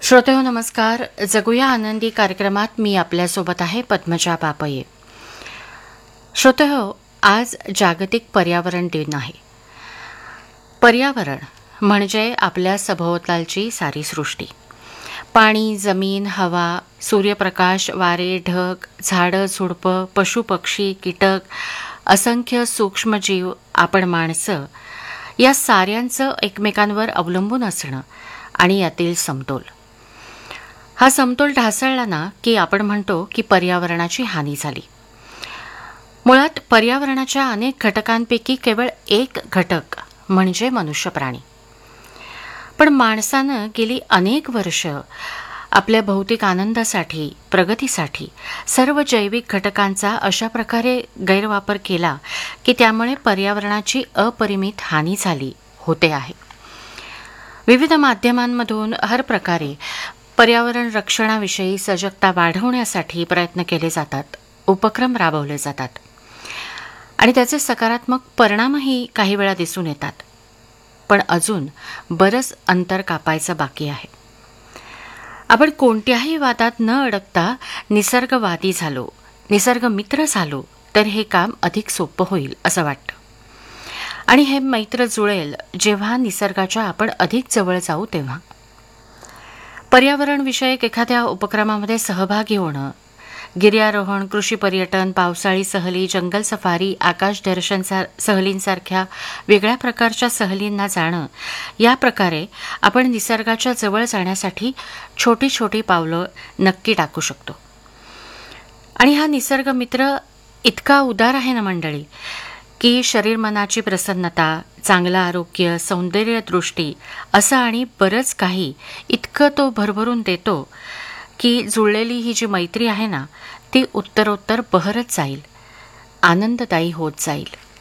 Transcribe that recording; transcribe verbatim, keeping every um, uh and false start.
श्रोतेहो नमस्कार. जगूया आनंदी कार्यक्रमात मी आपल्यासोबत आहे पद्मजा बापये. श्रोतेहो, आज जागतिक पर्यावरण दिन आहे. पर्यावरण म्हणजे आपल्या सभोवतालची सारी सृष्टी. पाणी, जमीन, हवा, सूर्यप्रकाश, वारे, ढग, झाडं, झुडपं, पशुपक्षी, कीटक, असंख्य सूक्ष्मजीव, आपण माणसं, या साऱ्यांचं एकमेकांवर अवलंबून असणं आणि यातील समतोल. हा समतोल ढासळला ना की आपण म्हणतो की पर्यावरणाची हानी झाली. मुळात पर्यावरणाच्या अनेक घटकांपैकी केवळ एक घटक म्हणजे मनुष्य प्राणी. पण माणसानं गेली अनेक वर्ष आपल्या भौतिक आनंदासाठी, प्रगतीसाठी सर्व जैविक घटकांचा अशा प्रकारे गैरवापर केला की त्यामुळे पर्यावरणाची अपरिमित हानी झाली होते आहे. विविध माध्यमांमधून हर प्रकारे पर्यावरण रक्षणाविषयी सजगता वाढवण्यासाठी प्रयत्न केले जातात, उपक्रम राबवले जातात आणि त्याचे सकारात्मक परिणामही काही वेळा दिसून येतात. पण अजून बरंच अंतर कापायचं बाकी आहे. आपण कोणत्याही वादात न अडकता निसर्गवादी झालो, निसर्गमित्र झालो तर हे काम अधिक सोपं होईल असं वाटतं. आणि हे मैत्र जुळेल जेव्हा निसर्गाच्या आपण अधिक जवळ जाऊ तेव्हा. पर्यावरणविषयक एखाद्या उपक्रमामध्ये सहभागी होणं, गिर्यारोहण, कृषी पर्यटन, पावसाळी सहली, जंगल सफारी, आकाश दर्शन सहलींसारख्या वेगळ्या प्रकारच्या सहलींना जाणं, या प्रकारे आपण निसर्गाच्या जवळ जाण्यासाठी छोटी छोटी पावलं नक्की टाकू शकतो. आणि हा निसर्ग मित्र इतका उदार आहे ना मंडळी, की शरीर मनाची प्रसन्नता, चांगलं आरोग्य, सौंदर्यदृष्टी असं आणि बरंच काही इतकं तो भरभरून देतो की जुळलेली ही जी मैत्री आहे ना ती उत्तरोत्तर बहरत जाईल, आनंददायी होत जाईल.